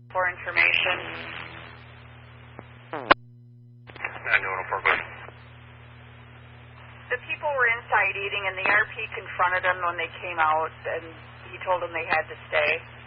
For information. 904, good. The people were inside eating, and the RP confronted them when they came out, and he told them they had to stay.